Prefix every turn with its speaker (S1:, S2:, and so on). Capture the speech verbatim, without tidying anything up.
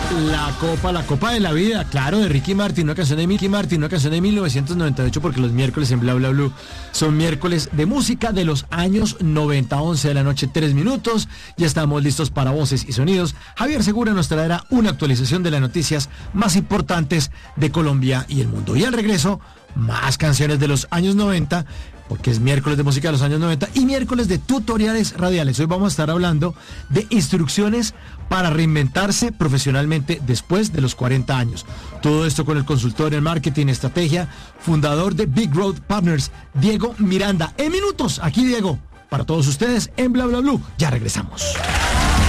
S1: La Copa, la Copa de la Vida, claro, de Ricky Martin, una canción de Ricky Martin, una canción de mil novecientos noventa y ocho, porque los miércoles en Bla Bla Blue son miércoles de música de los años noventa, once de la noche, tres minutos. Ya estamos listos para voces y sonidos. Javier Segura nos traerá una actualización de las noticias más importantes de Colombia y el mundo. Y al regreso, más canciones de los años noventa, porque es miércoles de música de los años noventa y miércoles de tutoriales radiales. Hoy vamos a estar hablando de instrucciones para reinventarse profesionalmente después de los cuarenta años. Todo esto con el consultor en marketing y estrategia, fundador de Big Road Partners, Diego Miranda. En minutos, aquí Diego, para todos ustedes en Bla Bla Blue. Ya regresamos.